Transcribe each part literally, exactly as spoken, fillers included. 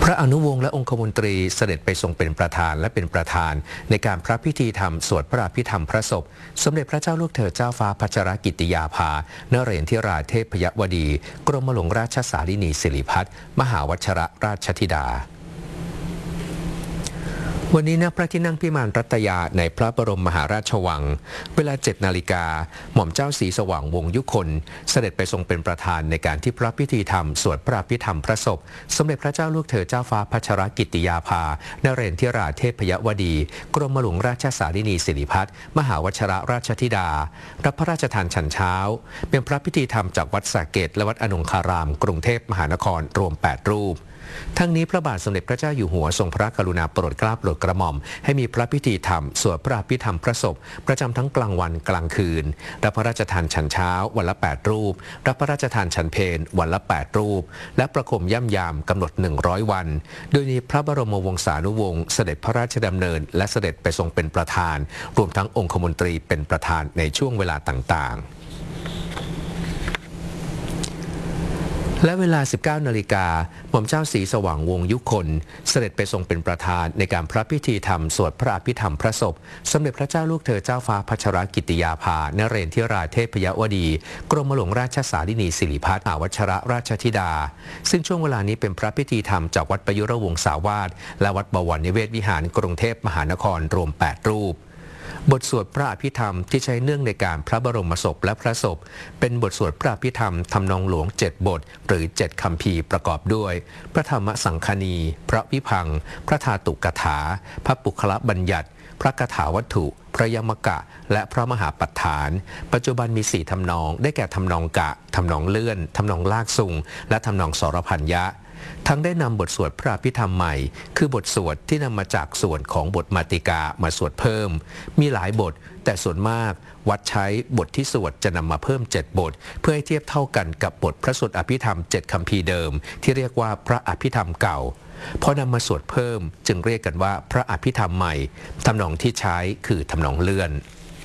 ระอนุวงศ์และองคมนตรีเสด็จไปทรงเป็นประธานและเป็นประธานในการพระพิธีธรรมสวดพระอภิธรรมพระศพสมเด็จพระเจ้าลูกเธอเจ้าฟ้าพัชรกิติยาภานเรศธิราเทพยวดี กรมหลวงราชสารินีสิริพัฒน์มหาวชรราชธิดาวันนี้ณพระที่นั่งพิมานรัตยาในพระบรมมหาราชวังเวลาเจ็ดนาฬิกาหม่อมเจ้าศรีสว่างวงศ์ยุคนเสด็จไปทรงเป็นประธานในการที่พระพิธีธรรมสวดพระอภิธรรมพระศพสมเด็จพระเจ้าลูกเธอเจ้าฟ้าพัชรกิติยาภานเรศธิราเทพยวดี กรมหลวงราชสารินีสิริพัฒน์มหาวชรราชธิดารับพระราชทานฉันเช้าเป็นพระพิธีธรรมจากวัดสระเกตและวัดอนงคาราม กรุงเทพมหานครรวมแปดรูปทั้งนี้พระบาทสมเด็จพระเจ้าอยู่หัวทรงพระกรุณาโปรดเกล้าโปรดกระหม่อมให้มีพระพิธีธรรมสวดพระอภิธรรมพระศพประจำทั้งกลางวันกลางคืนรับพระราชทานฉันเช้าวันละแปดรูปรับพระราชทานฉันเพลวันละแปดรูปและประคมย่ำยามกำหนดหนึ่งร้อยวันโดยมีพระบรมวงศานุวงศ์เสด็จพระราชดำเนินและเสด็จไปทรงเป็นประธานรวมทั้งองคมนตรีเป็นประธานในช่วงเวลาต่างๆและเวลา สิบเก้านาฬิกาหม่อมเจ้าศรีสว่างวงศ์ยุคนเสด็จไปทรงเป็นประธานในการพระพิธีธรรมสวดพระอภิธรรมพระศพสมเด็จพระเจ้าลูกเธอเจ้าฟ้าพัชรกิติยาภานเรศธิราเทพยวดี กรมหลวงราชสารินีสิริพัฒน์มหาวชรราชธิดาซึ่งช่วงเวลานี้เป็นพระพิธีธรรมจากวัดประยุรวงศาวาสและวัดบวรนิเวศวิหารกรุงเทพมหานครรวมแปดรูปบทสวดพระอภิธรรมที่ใช้เนื่องในการพระบรมศพและพระศพเป็นบทสวดพระอภิธรรมทำนองหลวงเจ็ดบทหรือเจ็ดคัมภีร์ประกอบด้วยพระธรรมสังคณีพระวิพังค์พระธาตุกถาพระปุคละบัญญัติพระคาถาวัตถุพระยมกะและพระมหาปัฏฐานปัจจุบันมีสี่ทำนองได้แก่ทำนองกะทำนองเลื่อนทำนองลากซุงและทำนองสรพัญญะทั้งได้นำบทสวดพระอภิธรรมใหม่คือบทสวดที่นำมาจากส่วนของบทมาติกามาสวดเพิ่มมีหลายบทแต่ส่วนมากวัดใช้บทที่สวดจะนำมาเพิ่มเจ็ดบทเพื่อให้เทียบเท่ากันกับบทพระสวดอภิธรรมเจ็ดคัมภีร์เดิมที่เรียกว่าพระอภิธรรมเก่าพอนำมาสวดเพิ่มจึงเรียกกันว่าพระอภิธรรมใหม่ทำนองที่ใช้คือทำนองเลื่อน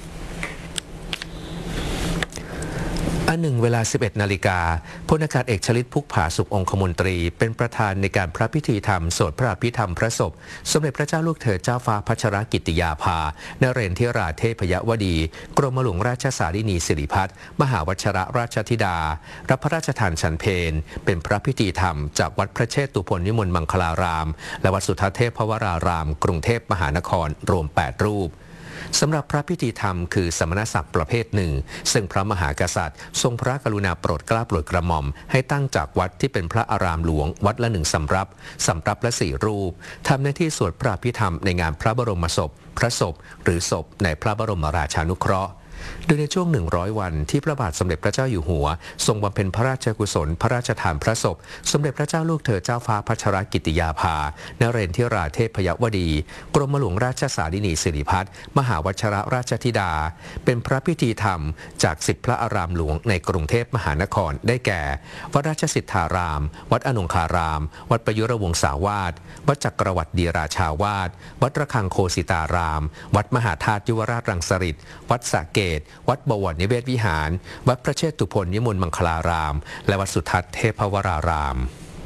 อันหนึ่งเวลา สิบเอ็ดนาฬิกาพลอากาศเอกชลิตพุกผาสุของคมนตรีเป็นประธานในการพระพิธีธรรมสวดพระอภิธรรมพระศพสมเด็จพระเจ้าลูกเธอเจ้าฟ้าพัชรกิติยาภานเรศธิราเทพยวดี กรมหลวงราชสารินีสิริพัฒน์มหาวชรราชธิดารับพระราชทานฉันเพลเป็นพระพิธีธรรมจากวัดพระเชตุพนวิมลมังคลารามและวัดสุทัศน์เทพวรารามกรุงเทพมหานครรวมแปดรูปสำหรับพระพิธีธรรมคือสมณศักดิ์ประเภทหนึ่งซึ่งพระมหากษัตริย์ทรงพระกรุณาโปรดเกล้าโปรดกระหม่อมให้ตั้งจากวัดที่เป็นพระอารามหลวงวัดละหนึ่งสำรับสำรับละสี่รูปทำหน้าที่สวดพระอภิธรรมในงานพระบรมศพพระศพหรือศพในพระบรมราชานุเคราะห์โดยในช่วงหนึ่งร้อยวันที่พระบาทสมเด็จพระเจ้าอยู่หัวทรงบำเพ็ญพระราชกุศลพระราชทานพระศพสมเด็จพระเจ้าลูกเธอเจ้าฟ้าพัชรกิติยาภานเรศธิราเทพยวดี กรมหลวงราชสารินีสิริพัฒน์มหาวชรราชธิดาเป็นพระพิธีธรรมจากสิบพระอารามหลวงในกรุงเทพมหานครได้แก่วัดราชสิทธารามวัดอนงคารามวัดประยุรวงศาวาสวัดจักรวรรดิราชาวาสวัดระฆังโคสิตารามวัดมหาธาตุยุวราชรังสฤษฎ์วัดสระเกตวัดบวรนิเวศวิหารวัดพระเชตุพนวิมลมังคลารามและวัดสุทัศน์เทพวราราม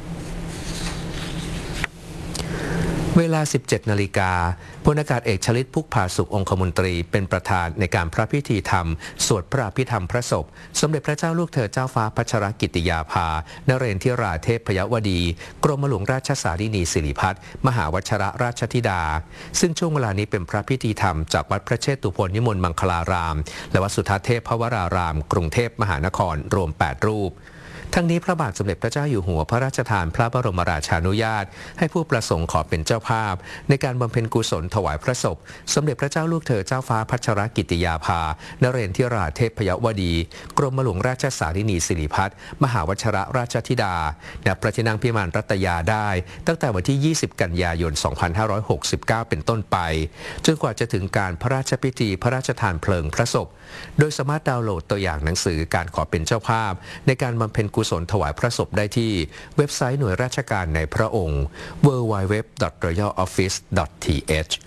เวลา สิบเจ็ดนาฬิกาพลอากาศเอกชลิตพุกผาสุองคมนตรีเป็นประธานในการพระพิธีธรรมสวดพระอภิธรรมพระศพสมเด็จพระเจ้าลูกเธอเจ้าฟ้าพัชรกิติยาภานเรศธิราเทพยวดี กรมหลวงราชสารินีสิริพัฒน์มหาวชรราชธิดาซึ่งช่วงเวลานี้เป็นพระพิธีธรรมจากวัดพระเชตุพนวิมลมังคลารามและวัดสุทัศน์เทพวรารามกรุงเทพมหานครรวมแปดรูปทั้งนี้พระบาทสมเด็จพระเจ้าอยู่หัวพระราชทานพระบรมราชานุญาตให้ผู้ประสงค์ขอเป็นเจ้าภาพในการบำเพ็ญกุศลถวายพระศพสมเด็จพระเจ้าลูกเธอเจ้าฟ้าพัชรกิติยาภานเรศธิราเทพยวดี กรมหลวงราชสารินีสิริพัฒน์มหาวชรราชธิดาณพระที่นั่งพิมานรัตยาได้ตั้งแต่วันที่ ยี่สิบกันยายน สองพันห้าร้อยหกสิบเก้า เป็นต้นไปจนกว่าจะถึงการพระราชพิธีพระราชทานเพลิงพระศพโดยสามารถดาวน์โหลดตัวอย่างหนังสือการขอเป็นเจ้าภาพในการบำเพ็ญกุศลถวายพระศพได้ที่เว็บไซต์หน่วยราชการในพระองค์ ดับเบิลยู ดับเบิลยู ดับเบิลยู ดอท รอยัล ออฟฟิศ ดอท ที เอช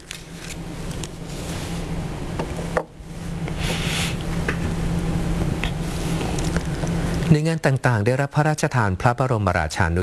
ในงานต่างๆได้รับพระราชทานพระบรมราชานุ